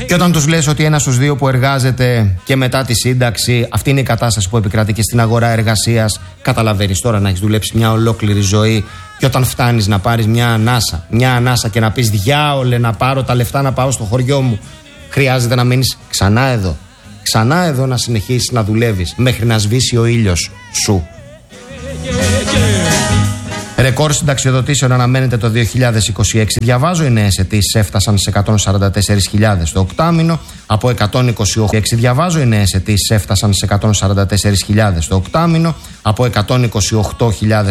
Και όταν τους λες ότι ένας στους δύο που εργάζεται και μετά τη σύνταξη, αυτή είναι η κατάσταση που επικρατεί και στην αγορά εργασίας, καταλαβαίνεις τώρα να έχεις δουλέψει μια ολόκληρη ζωή. Και όταν φτάνεις να πάρεις μια ανάσα και να πεις διάολε να πάρω τα λεφτά να πάω στο χωριό μου, χρειάζεται να μείνεις ξανά εδώ να συνεχίσεις να δουλεύεις μέχρι να σβήσει ο ήλιος σου. Ρεκόρ συνταξιοδοτήσεων αναμένεται το 2026. Διαβάζω, οι νέες αιτήσεις έφτασαν σε 144.000 το οκτάμηνο από 128.000. Διαβάζω, οι νέες αιτήσεις έφτασαν σε 144.000 το οκτάμηνο από 128.000